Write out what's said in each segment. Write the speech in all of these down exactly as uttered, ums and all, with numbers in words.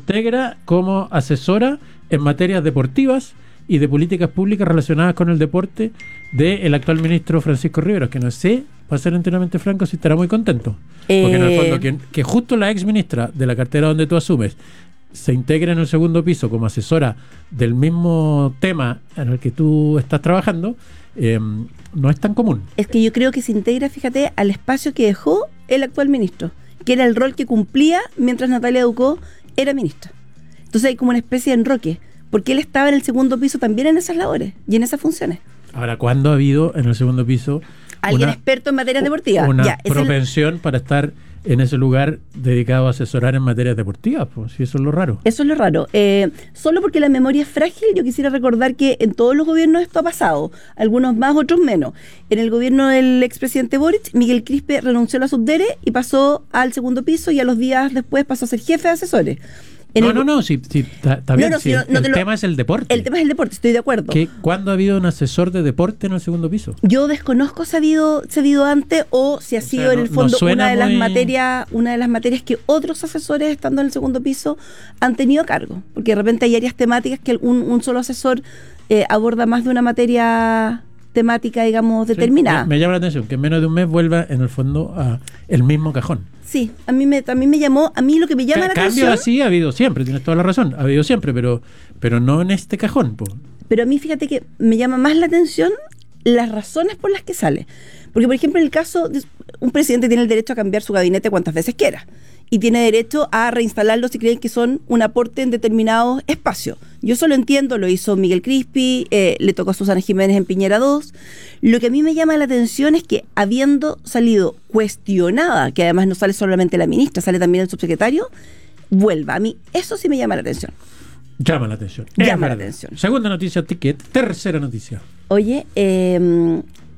integra como asesora en materias deportivas y de políticas públicas relacionadas con el deporte del actual ministro Francisco Riveros, que no sé, para ser enteramente franco, si estará muy contento. Eh... Porque en el fondo, que, que justo la ex ministra de la cartera donde tú asumes se integra en el segundo piso como asesora del mismo tema en el que tú estás trabajando, eh, no es tan común. Es que yo creo que se integra, fíjate, al espacio que dejó el actual ministro, que era el rol que cumplía mientras Natalia Ducó era ministra. Entonces hay como una especie de enroque, porque él estaba en el segundo piso también en esas labores y en esas funciones. Ahora, ¿cuándo ha habido en el segundo piso alguien una, experto en materias deportivas? Una ya, propensión el... para estar en ese lugar dedicado a asesorar en materias deportivas, pues, si eso es lo raro. Eso es lo raro. Eh, solo porque la memoria es frágil, yo quisiera recordar que en todos los gobiernos esto ha pasado, algunos más, otros menos. En el gobierno del expresidente Boric, Miguel Quispe renunció a la subdere y pasó al segundo piso y a los días después pasó a ser jefe de asesores. No, el... no, no, sí, sí, está bien. No, no, sí, si no, no el lo... tema es el deporte. El tema es el deporte, estoy de acuerdo. ¿Qué, ¿Cuándo ha habido un asesor de deporte en el segundo piso? Yo desconozco si ha habido, si ha habido antes o si ha o sido sea, en el no, fondo no una de las muy... materias, una de las materias que otros asesores estando en el segundo piso han tenido a cargo. Porque de repente hay áreas temáticas que un, un solo asesor eh, aborda más de una materia temática, digamos, determinada. Sí, me, me llama la atención que en menos de un mes vuelva en el fondo a el mismo cajón. Sí, a mí me, a mí me llamó, a mí lo que me llama C- la cambio atención... Cambio así ha habido siempre, tienes toda la razón, ha habido siempre, pero, pero no en este cajón. Po. Pero a mí fíjate que me llama más la atención las razones por las que sale. Porque, por ejemplo, en el caso, de un presidente tiene el derecho a cambiar su gabinete cuantas veces quiera. Y tiene derecho a reinstalarlo si creen que son un aporte en determinados espacios. Yo eso lo entiendo, lo hizo Miguel Quispe, eh, le tocó a Susana Jiménez en Piñera dos. Lo que a mí me llama la atención es que, habiendo salido cuestionada, que además no sale solamente la ministra, sale también el subsecretario, vuelva. A mí eso sí me llama la atención. Llama la atención. Llama la atención. Segunda noticia, ticket. Tercera noticia. Oye, eh,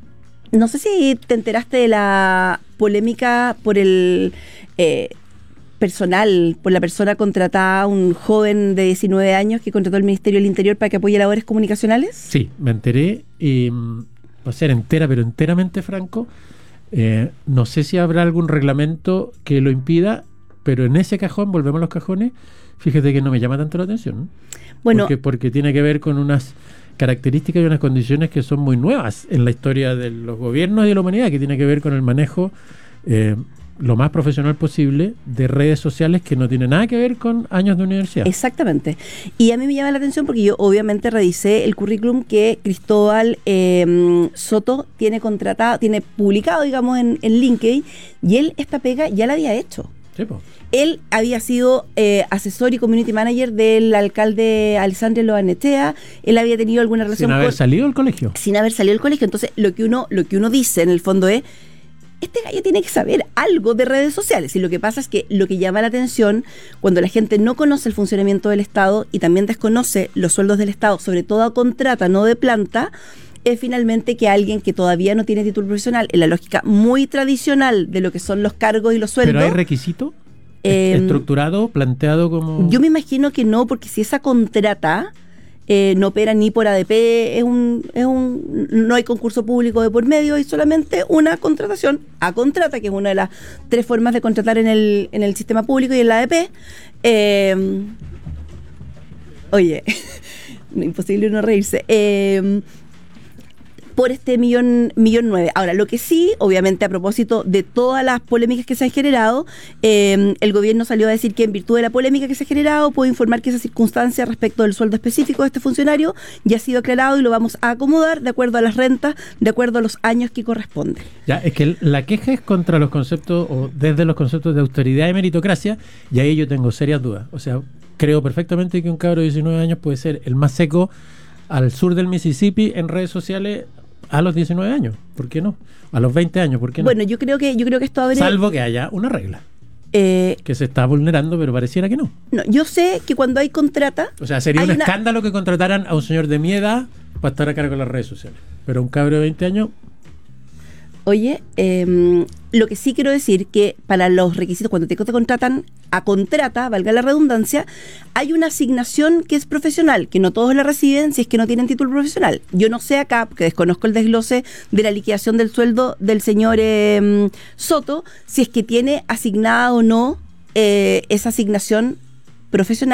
no sé si te enteraste de la polémica por el... Eh, personal, por la persona contratada, un joven de diecinueve años que contrató el Ministerio del Interior para que apoye labores comunicacionales. Sí, me enteré y va a ser entera, pero enteramente franco. Eh, no sé si habrá algún reglamento que lo impida, pero en ese cajón, volvemos a los cajones, fíjate que no me llama tanto la atención, ¿no? Bueno, porque, porque tiene que ver con unas características y unas condiciones que son muy nuevas en la historia de los gobiernos y de la humanidad, que tiene que ver con el manejo eh, lo más profesional posible de redes sociales que no tiene nada que ver con años de universidad. Exactamente. Y a mí me llama la atención porque yo obviamente revisé el currículum que Cristóbal eh, Soto tiene contratado, tiene publicado, digamos, en, en LinkedIn, y él esta pega ya la había hecho. Sí, po. Él había sido eh, asesor y community manager del alcalde Alessandro Loanechea. Él había tenido alguna relación sin haber con, salido del colegio. Sin haber salido del colegio. Entonces, lo que uno, lo que uno dice en el fondo es: este gallo tiene que saber algo de redes sociales. Y lo que pasa es que lo que llama la atención, cuando la gente no conoce el funcionamiento del Estado y también desconoce los sueldos del Estado, sobre todo a contrata, no de planta, es finalmente que alguien que todavía no tiene título profesional, en la lógica muy tradicional de lo que son los cargos y los sueldos. ¿Pero hay requisito? Eh, ¿Estructurado, planteado como...? Yo me imagino que no, porque si esa contrata eh, no opera ni por A D P, es un, es un, no hay concurso público de por medio, hay solamente una contratación a contrata, que es una de las tres formas de contratar en el, en el sistema público y en la A D P. Eh, oye, imposible no reírse. Eh, por este millón, millón nueve. Ahora, lo que sí, obviamente a propósito de todas las polémicas que se han generado, eh, el gobierno salió a decir que en virtud de la polémica que se ha generado, puedo informar que esa circunstancia respecto del sueldo específico de este funcionario ya ha sido aclarado y lo vamos a acomodar de acuerdo a las rentas, de acuerdo a los años que corresponden. Ya, es que la queja es contra los conceptos, o desde los conceptos de austeridad y meritocracia, y ahí yo tengo serias dudas. O sea, creo perfectamente que un cabro de diecinueve años puede ser el más seco al sur del Mississippi en redes sociales a los diecinueve años, ¿por qué no? A los veinte años, ¿por qué no? Bueno, yo creo que yo creo que esto abre... Salvo que haya una regla eh, que se está vulnerando, pero pareciera que no. No, yo sé que cuando hay contrata... O sea, sería un una... escándalo que contrataran a un señor de mi edad para estar a cargo de las redes sociales. Pero un cabro de veinte años... Oye, eh, lo que sí quiero decir que para los requisitos, cuando te contratan a contrata, valga la redundancia, hay una asignación que es profesional, que no todos la reciben si es que no tienen título profesional. Yo no sé acá, porque desconozco el desglose de la liquidación del sueldo del señor eh, Soto, si es que tiene asignada o no eh, esa asignación profesional.